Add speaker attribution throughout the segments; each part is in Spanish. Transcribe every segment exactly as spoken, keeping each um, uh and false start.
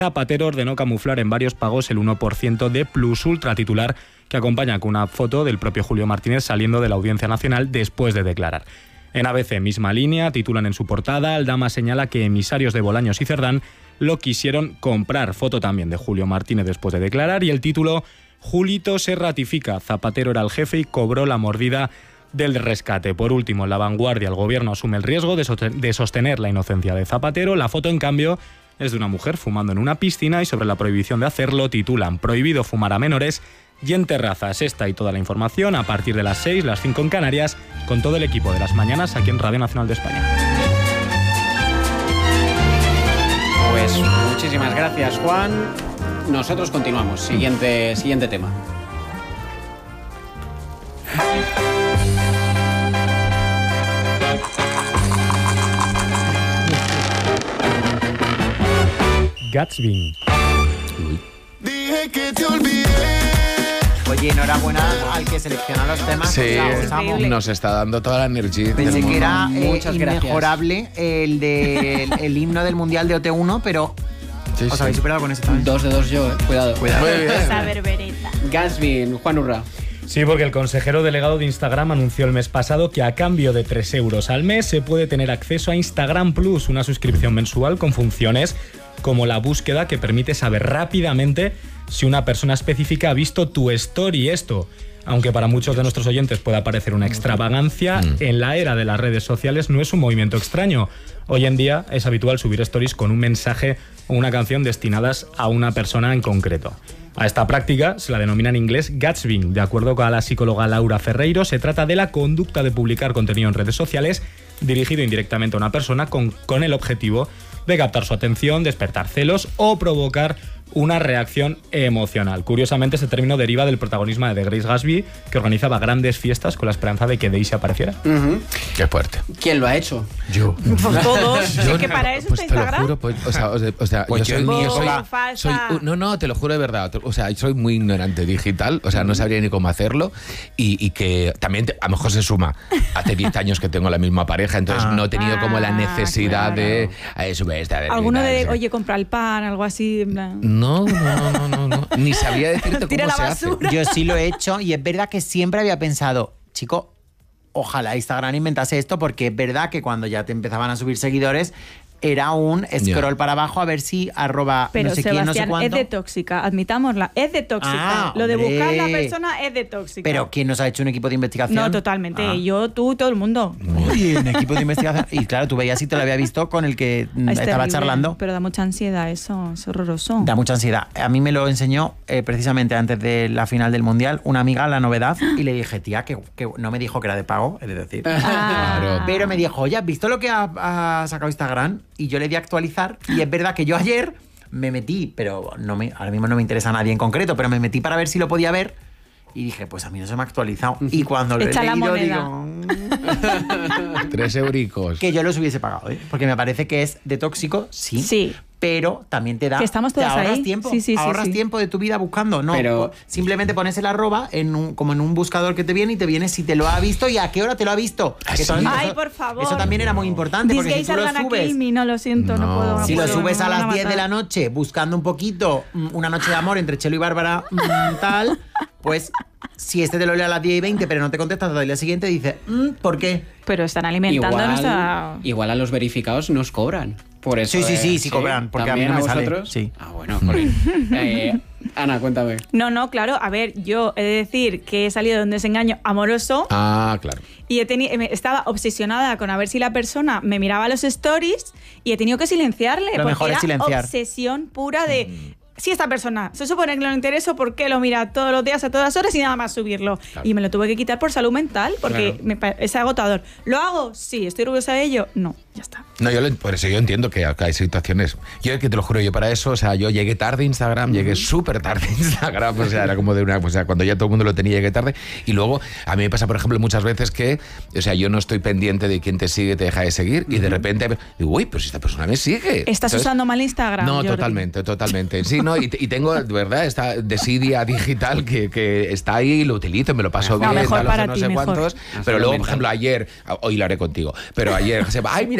Speaker 1: Zapatero ordenó camuflar en varios pagos el uno por ciento de plus ultra titular que acompaña con una foto del propio Julio Martínez saliendo de la Audiencia Nacional después de declarar. En A B C, misma línea, titulan en su portada, Aldama señala que emisarios de Bolaños y Cerdán lo quisieron comprar. Foto también de Julio Martínez después de declarar y el título, Julito se ratifica, Zapatero era el jefe y cobró la mordida del rescate. Por último, en La Vanguardia, el gobierno asume el riesgo de sostener la inocencia de Zapatero. La foto, en cambio, es de una mujer fumando en una piscina y sobre la prohibición de hacerlo titulan prohibido fumar a menores y en terrazas. Esta y toda la información a partir de las seis, las cinco en Canarias, con todo el equipo de las mañanas aquí en Radio Nacional de España.
Speaker 2: Pues muchísimas gracias, Juan. Nosotros continuamos. Siguiente, siguiente tema.
Speaker 1: Gatsby.
Speaker 3: Dije que te olvidé.
Speaker 4: Oye, enhorabuena al que selecciona los temas.
Speaker 5: Sí,
Speaker 4: o sea,
Speaker 5: nos está dando toda la energía.
Speaker 4: Pensé que era eh,
Speaker 2: Muchas gracias.
Speaker 4: inmejorable el, de, el, el himno del Mundial de O T uno, pero
Speaker 5: Sí,
Speaker 4: os
Speaker 5: sí.
Speaker 4: habéis superado con ese también.
Speaker 2: Dos de dos yo, eh. Cuidado.
Speaker 4: Cuidado.
Speaker 5: Muy bien.
Speaker 6: Esa berbereta.
Speaker 2: Gatsby, Juan Urra.
Speaker 1: Sí, porque el consejero delegado de Instagram anunció el mes pasado que a cambio de tres euros al mes se puede tener acceso a Instagram Plus, una suscripción mensual con funciones como la búsqueda que permite saber rápidamente si una persona específica ha visto tu story. Esto, aunque para muchos de nuestros oyentes pueda parecer una extravagancia, mm. en la era de las redes sociales no es un movimiento extraño. Hoy en día es habitual subir stories con un mensaje o una canción destinadas a una persona en concreto. A esta práctica se la denomina en inglés gatsbying. De acuerdo con la psicóloga Laura Ferreiro, se trata de la conducta de publicar contenido en redes sociales dirigido indirectamente a una persona con, con el objetivo de captar su atención, despertar celos o provocar una reacción emocional. Curiosamente, este término deriva del protagonismo de Grace Gatsby, que organizaba grandes fiestas con la esperanza de que Daisy apareciera.
Speaker 2: Uh-huh.
Speaker 5: Qué fuerte.
Speaker 2: ¿Quién lo ha hecho?
Speaker 5: Yo.
Speaker 6: Pues todos.
Speaker 5: Yo
Speaker 6: Es que
Speaker 5: no,
Speaker 6: para eso
Speaker 5: pues
Speaker 6: está
Speaker 5: te lo
Speaker 6: Instagram.
Speaker 5: juro, pues, o sea, o sea, o sea
Speaker 4: Pues
Speaker 5: yo soy,
Speaker 4: yo
Speaker 5: yo soy,
Speaker 6: Oh, falsa.
Speaker 5: soy uh, no, no, te lo juro de verdad, o sea, soy muy ignorante digital, o sea, no sabría ni cómo hacerlo y, y que también te, a lo mejor se suma, hace diez años que tengo la misma pareja, entonces
Speaker 4: Ah.
Speaker 5: no he tenido como la
Speaker 6: Ah,
Speaker 5: necesidad
Speaker 6: claro.
Speaker 5: de eh, sube esta, a ver,
Speaker 6: Alguno
Speaker 5: qué tal,
Speaker 6: de,
Speaker 5: sí.
Speaker 6: oye, compra el pan, algo así. En plan.
Speaker 5: No, no, no, no, no, ni sabría decirte
Speaker 6: Tira
Speaker 5: cómo
Speaker 6: la
Speaker 5: se
Speaker 6: basura.
Speaker 5: hace.
Speaker 4: Yo sí lo he hecho y es verdad que siempre había pensado, chico, ojalá Instagram inventase esto, porque es verdad que cuando ya te empezaban a subir seguidores era un scroll
Speaker 5: Ya.
Speaker 4: para abajo a ver si arroba
Speaker 6: Pero
Speaker 4: no sé quién, no sé
Speaker 6: Sebastián, es
Speaker 4: cuánto.
Speaker 6: de tóxica, admitámosla, es de tóxica.
Speaker 4: Ah,
Speaker 6: Lo de
Speaker 4: hombre.
Speaker 6: buscar la persona es de tóxica.
Speaker 4: Pero ¿quién nos ha hecho un equipo de investigación?
Speaker 6: No, totalmente.
Speaker 4: Ah.
Speaker 6: Yo, tú, todo el mundo.
Speaker 4: Uy, un equipo de investigación. Y claro, tú veías si te lo había visto con el que mm,
Speaker 6: Es
Speaker 4: estaba
Speaker 6: terrible,
Speaker 4: charlando.
Speaker 6: Pero da mucha ansiedad eso, es horroroso.
Speaker 4: Da mucha ansiedad. A mí me lo enseñó eh, precisamente antes de la final del Mundial una amiga, la novedad, y le dije, tía, que, que no me dijo que era de pago, es decir.
Speaker 6: Ah.
Speaker 5: Claro.
Speaker 4: Pero me dijo, oye, ¿has visto lo que ha, ha sacado Instagram? Y yo le di a actualizar. Y es verdad que yo ayer me metí, pero no me, ahora mismo no me interesa a nadie en concreto, pero me metí para ver si lo podía ver. Y dije, pues a mí no se me ha actualizado. Y cuando lo he
Speaker 6: Echa la
Speaker 4: leído,
Speaker 6: moneda.
Speaker 4: digo... mm,
Speaker 5: Tres euricos.
Speaker 4: que yo los hubiese pagado, ¿eh? Porque me parece que es de tóxico, sí.
Speaker 6: Sí.
Speaker 4: Pero también te da.
Speaker 6: Que estamos
Speaker 4: te
Speaker 6: todas
Speaker 4: ahorras
Speaker 6: ahí.
Speaker 4: tiempo.
Speaker 6: Sí, sí, sí,
Speaker 4: ahorras
Speaker 6: sí.
Speaker 4: tiempo de tu vida buscando. No,
Speaker 2: Pero-
Speaker 4: simplemente pones el arroba en un, como en un buscador que te viene y te viene si te lo ha visto y a qué hora te lo ha visto.
Speaker 5: ¿Ah,
Speaker 4: Que
Speaker 5: sí?
Speaker 4: eso-
Speaker 6: Ay, por favor.
Speaker 4: Eso también era muy importante. Porque si
Speaker 6: Disgays
Speaker 4: tú lo
Speaker 6: salgan
Speaker 4: subes.
Speaker 6: aquí, mi, no lo siento, no,
Speaker 5: No.
Speaker 6: puedo. no
Speaker 4: Si lo
Speaker 6: puedo,
Speaker 4: subes a
Speaker 6: me van
Speaker 4: las diez de
Speaker 6: matar.
Speaker 4: la noche buscando un poquito mm, una noche de amor entre Chelo y Bárbara mm, tal, pues si este te lo lee a las diez y veinte pero no te contestas hasta el día siguiente, dice, mm, ¿por qué?
Speaker 6: Pero están alimentando
Speaker 2: Igual,
Speaker 6: nuestra...
Speaker 2: igual a los verificados nos cobran. Por eso,
Speaker 4: Sí, sí,
Speaker 2: eh,
Speaker 4: sí, sí cobran, porque a mí
Speaker 2: ¿También
Speaker 4: no me sale.
Speaker 2: vosotros?
Speaker 4: Sí.
Speaker 2: Ah, bueno, jolín. eh, Ana, cuéntame.
Speaker 6: No, no, claro. A ver, yo he de decir que he salido de un desengaño amoroso
Speaker 5: Ah, claro.
Speaker 6: y he teni- me- estaba obsesionada con a ver si la persona me miraba los stories y he tenido que silenciarle.
Speaker 4: Lo
Speaker 6: porque
Speaker 4: mejor es
Speaker 6: era
Speaker 4: silenciar.
Speaker 6: obsesión pura de... Si esta persona se supone que no le intereso, ¿por qué lo mira todos los días a todas horas y nada más subirlo?
Speaker 5: Claro.
Speaker 6: Y me lo tuve que quitar por salud mental porque
Speaker 2: Claro.
Speaker 6: me pa- es agotador. ¿Lo hago? Sí. ¿Estoy orgullosa de ello? No. Ya está.
Speaker 5: No, yo lo- por eso yo entiendo que acá hay situaciones. Yo que te lo juro, yo para eso, o sea, yo llegué tarde a Instagram, llegué súper tarde a Instagram, o sea, era como de una, o sea, cuando ya todo el mundo lo tenía, llegué tarde. Y luego, a mí me pasa, por ejemplo, muchas veces que, o sea, yo no estoy pendiente de quién te sigue, te deja de seguir, y de repente digo, uy, pero si esta persona me sigue.
Speaker 6: ¿Estás
Speaker 5: ¿Sabes?
Speaker 6: usando mal Instagram?
Speaker 5: No,
Speaker 6: Jordi?
Speaker 5: totalmente, totalmente. Sí, no, y, y tengo, de verdad, esta desidia digital que, que está ahí, lo utilizo, me lo paso
Speaker 6: No,
Speaker 5: bien,
Speaker 6: mejor
Speaker 5: tal, o sea,
Speaker 6: para
Speaker 5: no
Speaker 6: ti,
Speaker 5: sé
Speaker 6: mejor.
Speaker 5: cuántos.
Speaker 2: Salud
Speaker 5: Pero luego, por
Speaker 2: mental.
Speaker 5: ejemplo, ayer, hoy lo haré contigo, pero ayer, se va, ay, mira,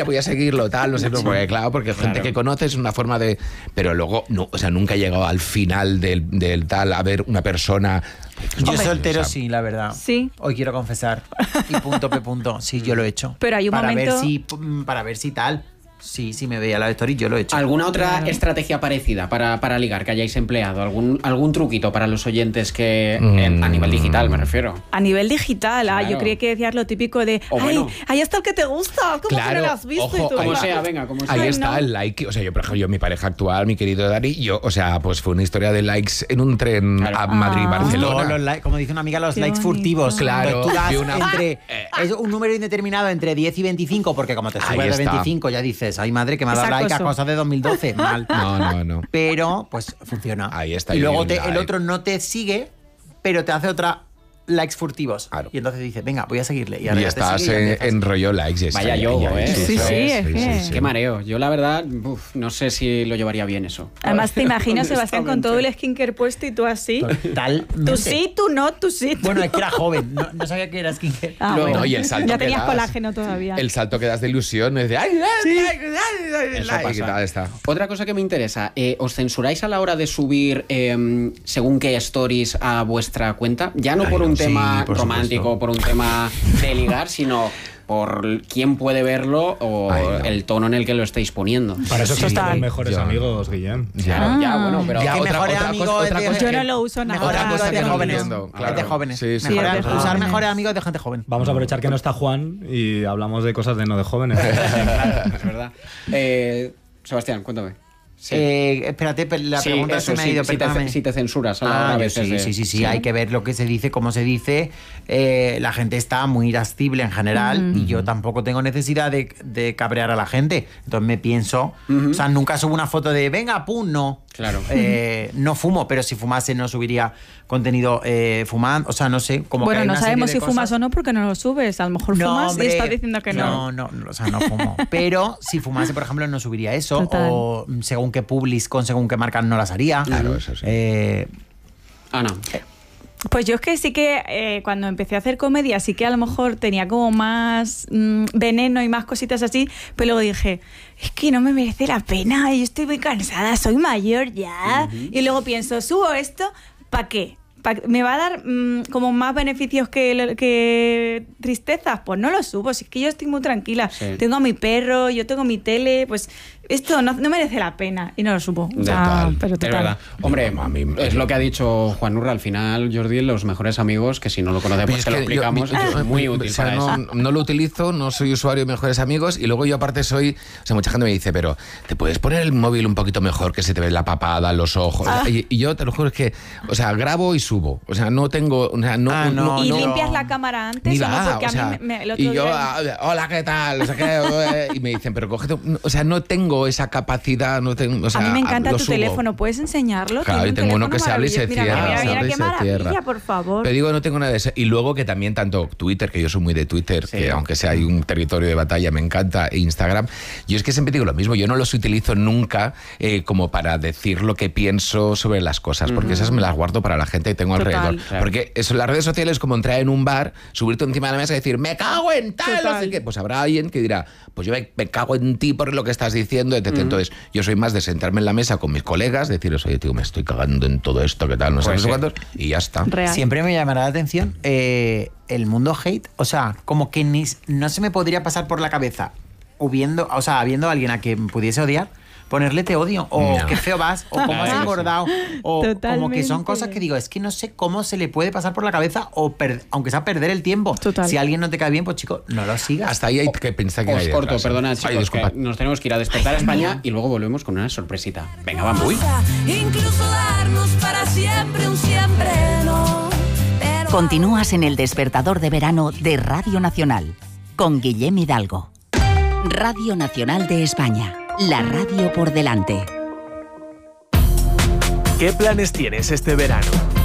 Speaker 5: mira, voy a seguirlo, tal, no sé, no, porque claro, porque gente
Speaker 2: Claro.
Speaker 5: que conoces es una forma de... Pero luego, no, o sea, nunca he llegado al final del, del tal a ver una persona...
Speaker 4: Yo
Speaker 5: Hombre,
Speaker 4: soltero
Speaker 5: o sea,
Speaker 4: sí, la verdad.
Speaker 6: Sí.
Speaker 4: Hoy quiero confesar. Y punto P punto. Sí, yo lo he hecho.
Speaker 6: Pero hay un
Speaker 4: para
Speaker 6: momento-
Speaker 4: Ver si, mm, para ver si tal. Sí, sí me veía la story, yo lo he hecho.
Speaker 2: ¿Alguna otra
Speaker 6: Claro.
Speaker 2: estrategia parecida para, para ligar que hayáis empleado? ¿Algún, algún truquito para los oyentes que
Speaker 5: Mm.
Speaker 2: en- a nivel digital me refiero?
Speaker 6: A nivel digital, ah,
Speaker 2: Claro.
Speaker 6: yo creía que decías lo típico de,
Speaker 2: O
Speaker 6: ay,
Speaker 2: bueno.
Speaker 6: ahí está el que te gusta, ¿cómo que no lo has visto?
Speaker 5: ojo,
Speaker 6: y tú,
Speaker 2: Como
Speaker 6: "Ah".
Speaker 2: sea, venga, como sea.
Speaker 5: Ahí
Speaker 6: Ay,
Speaker 5: está
Speaker 6: no.
Speaker 5: el like. O sea, yo, por ejemplo, yo, mi pareja actual, mi querido Dani, yo, o sea, pues fue una historia de likes en un tren
Speaker 2: Claro.
Speaker 5: a Madrid-Barcelona.
Speaker 4: Todos los likes, como dice una amiga, los
Speaker 6: Qué
Speaker 4: likes
Speaker 6: bonito.
Speaker 4: furtivos.
Speaker 5: Claro,
Speaker 4: Entonces tú das
Speaker 5: vi una-
Speaker 4: entre, es un número indeterminado entre diez y veinticinco, porque como te
Speaker 5: Ahí
Speaker 4: subes de
Speaker 5: está.
Speaker 4: veinticinco ya dices, ay madre, que me ha dado
Speaker 6: Es
Speaker 4: like a
Speaker 6: acoso.
Speaker 4: cosas de dos mil doce. Mal.
Speaker 5: No, no, no.
Speaker 4: Pero, pues funciona.
Speaker 5: Ahí está,
Speaker 4: Y
Speaker 5: yo
Speaker 4: luego
Speaker 5: di un
Speaker 4: te- el
Speaker 5: like.
Speaker 4: otro no te sigue, pero te hace otra likes furtivos.
Speaker 5: Claro.
Speaker 4: Y entonces dices, venga, voy a seguirle. Y
Speaker 5: Y,
Speaker 4: ahora ya te
Speaker 5: estás
Speaker 4: sigue y ya
Speaker 5: en,
Speaker 4: empiezas.
Speaker 5: en rollo likes. y está
Speaker 2: Vaya
Speaker 5: ahí,
Speaker 2: yogo,
Speaker 5: ahí,
Speaker 2: ¿eh?
Speaker 6: Sí, sí, es que-
Speaker 2: Qué mareo. Yo, la verdad, uf, no sé si lo llevaría bien eso.
Speaker 6: Además, te imagino, Sebastián, con todo el
Speaker 2: Honestamente.
Speaker 6: skincare puesto y tú así.
Speaker 4: Totalmente.
Speaker 6: Tú sí, tú no, tú sí. tú
Speaker 4: Bueno,
Speaker 6: no.
Speaker 4: es que era joven, no, no sabía que era skincare.
Speaker 6: Ah,
Speaker 2: Luego-
Speaker 6: bueno.
Speaker 5: No, y el salto
Speaker 6: ya
Speaker 5: que
Speaker 6: tenías
Speaker 5: das-
Speaker 6: colágeno todavía.
Speaker 5: El salto que das de ilusión es de ¡ay, ay, ay, ay, ay,
Speaker 2: Eso
Speaker 5: ay!
Speaker 2: pasa.
Speaker 5: ¿Qué tal está?
Speaker 2: Otra cosa que me interesa, eh, ¿os censuráis a la hora de subir eh, según qué stories a vuestra cuenta? Ya no
Speaker 5: Ay,
Speaker 2: por un
Speaker 5: no, sí,
Speaker 2: tema
Speaker 5: por
Speaker 2: romántico,
Speaker 5: supuesto.
Speaker 2: por un tema de ligar, sino por quién puede verlo o
Speaker 5: Ay, no.
Speaker 2: el tono en el que lo estáis poniendo.
Speaker 1: Para eso existen
Speaker 6: Total.
Speaker 1: los mejores
Speaker 5: Ya.
Speaker 1: amigos, Guillem.
Speaker 5: Ya.
Speaker 2: Claro, ya, bueno, pero...
Speaker 5: Ya,
Speaker 4: Que
Speaker 5: otra-
Speaker 4: mejores
Speaker 5: otra
Speaker 4: amigos
Speaker 5: cosa-
Speaker 4: es
Speaker 5: otra
Speaker 4: de-
Speaker 5: cosa
Speaker 6: Yo
Speaker 5: que-
Speaker 6: no lo uso nada.
Speaker 4: Otra
Speaker 5: Otra cosa
Speaker 4: es
Speaker 5: que
Speaker 4: de
Speaker 5: no
Speaker 4: jóvenes.
Speaker 5: entiendo,
Speaker 4: Es
Speaker 5: claro.
Speaker 4: de jóvenes.
Speaker 5: Sí, sí.
Speaker 4: Mejor-
Speaker 6: Sí, es de
Speaker 4: usar
Speaker 6: jóvenes.
Speaker 4: mejores amigos de gente joven.
Speaker 1: Vamos a aprovechar que no está Juan y hablamos de cosas de no de jóvenes.
Speaker 2: Claro, es verdad. Eh, Sebastián, cuéntame. Sí.
Speaker 4: Eh, espérate, pe- la
Speaker 2: Sí,
Speaker 4: pregunta
Speaker 2: eso,
Speaker 4: se me ha
Speaker 2: si-
Speaker 4: ido,
Speaker 2: si, te,
Speaker 4: perdóname.
Speaker 2: si te censuras a la hora
Speaker 4: Ah,
Speaker 2: a
Speaker 4: yo
Speaker 2: veces
Speaker 4: sí,
Speaker 2: de-
Speaker 4: sí, sí, sí, hay que ver lo que se dice, cómo se dice. Eh, la gente está muy irascible en general y yo tampoco tengo necesidad de, de cabrear a la gente. Entonces me pienso, o sea, nunca subo una foto de venga, pum, no.
Speaker 2: Claro.
Speaker 4: Eh, no fumo, pero si fumase no subiría contenido eh, fumando. O sea, no sé. Como que
Speaker 6: Bueno,
Speaker 4: hay
Speaker 6: no
Speaker 4: una
Speaker 6: sabemos
Speaker 4: serie
Speaker 6: si
Speaker 4: de
Speaker 6: fumas
Speaker 4: cosas.
Speaker 6: o no porque no lo subes. A lo mejor fumas
Speaker 4: hombre,
Speaker 6: y estás diciendo que no.
Speaker 4: No, no, o sea, no fumo. Pero si fumase, por ejemplo, no subiría eso.
Speaker 6: Total.
Speaker 4: O mm, según qué publis con según qué marcas no las haría.
Speaker 5: Claro, eso sí.
Speaker 4: Eh,
Speaker 2: Ana.
Speaker 6: Pues yo es que sí que eh, cuando empecé a hacer comedia sí que a lo mejor tenía como más mm, veneno y más cositas así, pero luego dije, es que no me merece la pena, yo estoy muy cansada, soy mayor ya. Y luego pienso, subo esto, ¿para qué? ¿Pa- ¿Me va a dar mm, como más beneficios que, lo- que tristezas? Pues no lo subo, si es que yo estoy muy tranquila.
Speaker 2: Sí.
Speaker 6: Tengo a mi perro, yo tengo mi tele, pues esto no, no merece la pena y no lo subo. O sea,
Speaker 5: Total.
Speaker 6: pero
Speaker 2: Es
Speaker 6: total.
Speaker 2: verdad. Hombre,
Speaker 5: No, a mí-
Speaker 2: es lo que ha dicho Juan Urra. Al final, Jordi, los mejores amigos, que si no lo conoce,
Speaker 5: Pero
Speaker 2: pues
Speaker 5: es
Speaker 2: te lo
Speaker 5: que yo-
Speaker 2: explicamos,
Speaker 5: yo-
Speaker 2: es muy
Speaker 5: o
Speaker 2: útil
Speaker 5: sea,
Speaker 2: para
Speaker 5: no,
Speaker 2: eso.
Speaker 5: no lo utilizo, no soy usuario de mejores amigos y luego yo aparte soy, o sea, mucha gente me dice, pero ¿te puedes poner el móvil un poquito mejor que se te ve la papada, los ojos?
Speaker 6: Ah.
Speaker 5: Y, y yo te lo juro es que, o sea, grabo y subo, o sea, no tengo, o sea, no,
Speaker 4: Ah, no,
Speaker 6: ¿Y
Speaker 4: no.
Speaker 6: limpias la cámara antes
Speaker 5: ni
Speaker 6: o no?
Speaker 5: va,
Speaker 6: Porque
Speaker 5: o
Speaker 6: a
Speaker 5: sea,
Speaker 6: mí me, me- el otro
Speaker 5: y yo,
Speaker 6: día-
Speaker 5: ah, hola, ¿qué tal? O sea, ¿qué? Y me dicen, pero cógete, un- o sea, no tengo esa capacidad, no tengo, o sea,
Speaker 6: a mí me encanta
Speaker 5: lo
Speaker 6: tu
Speaker 5: subo.
Speaker 6: teléfono, ¿puedes enseñarlo?
Speaker 5: Claro,
Speaker 6: Tiene
Speaker 5: yo
Speaker 6: un
Speaker 5: tengo uno
Speaker 6: teléfono
Speaker 5: que se abre y se
Speaker 6: maravilloso.
Speaker 5: cierra.
Speaker 6: Mira,
Speaker 5: se
Speaker 6: mira,
Speaker 5: abre
Speaker 6: mira,
Speaker 5: y
Speaker 6: qué
Speaker 5: se
Speaker 6: maravilla,
Speaker 5: cierra.
Speaker 6: por favor.
Speaker 5: Pero digo, no tengo nada de eso. Y luego que también tanto Twitter, que yo soy muy de Twitter,
Speaker 2: Sí.
Speaker 5: que aunque sea hay un territorio de batalla, me encanta, e Instagram. Yo es que siempre digo lo mismo, yo no los utilizo nunca eh, como para decir lo que pienso sobre las cosas, porque esas me las guardo para la gente que tengo
Speaker 6: Total.
Speaker 5: alrededor.
Speaker 2: Claro.
Speaker 5: Porque eso, las redes sociales es como entrar en un bar, subirte encima de la mesa y decir, me cago en tal, no
Speaker 6: Total.
Speaker 5: sé qué. Pues habrá alguien que dirá, pues yo me, me cago en ti por lo que estás diciendo, etcétera. Entonces, yo soy más de sentarme en la mesa con mis colegas, decirles, oye, tío, me estoy cagando en todo esto, ¿qué tal? No sé,
Speaker 2: Pues
Speaker 5: no sé
Speaker 2: sí.
Speaker 5: cuántos, y ya está.
Speaker 6: Real.
Speaker 4: Siempre me llamará la atención eh, el mundo hate. O sea, como que ni, no se me podría pasar por la cabeza, hubiendo, o sea, habiendo a alguien a quien pudiese odiar, ponerle te odio, o
Speaker 5: No.
Speaker 4: qué feo vas, o cómo has
Speaker 2: Claro.
Speaker 4: engordado, o como que
Speaker 6: Totalmente.
Speaker 4: son cosas que digo, es que no sé cómo se le puede pasar por la cabeza, o per- aunque sea perder el tiempo.
Speaker 6: Total.
Speaker 4: Si a alguien no te cae bien, pues chico, no lo sigas.
Speaker 5: Hasta ahí hay que pensar que
Speaker 2: Os
Speaker 5: hay
Speaker 2: corto,
Speaker 5: detrás, ¿eh?
Speaker 2: perdona,
Speaker 5: Ay,
Speaker 2: chicos,
Speaker 5: disculpa.
Speaker 2: que nos tenemos que ir a despertar a España y luego volvemos con una sorpresita. Venga, vamos. Uy.
Speaker 7: Incluso darnos para siempre un siempre no. Pero
Speaker 8: Continúas en el despertador de verano de Radio Nacional con Guillem Hidalgo. Radio Nacional de España, la radio por delante.
Speaker 9: ¿Qué planes tienes este verano?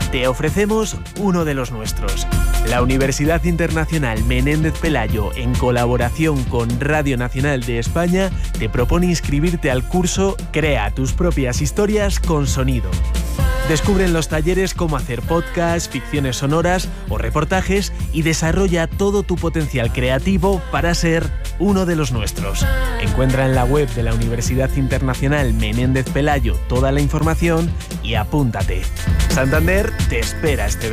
Speaker 9: te ofrecemos uno de los nuestros. La Universidad Internacional Menéndez Pelayo, en colaboración con Radio Nacional de España, te propone inscribirte al curso Crea tus propias historias con sonido. Descubre en los talleres cómo hacer podcasts, ficciones sonoras o reportajes y desarrolla todo tu potencial creativo para ser uno de los nuestros. Encuentra en la web de la Universidad Internacional Menéndez Pelayo toda la información y apúntate. Santander te espera este